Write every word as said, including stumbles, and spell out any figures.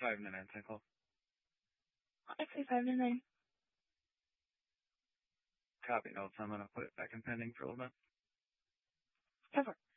five to nine cycle. I'd say five to nine. Copy notes. I'm going to put it back in pending for a little bit. Cover.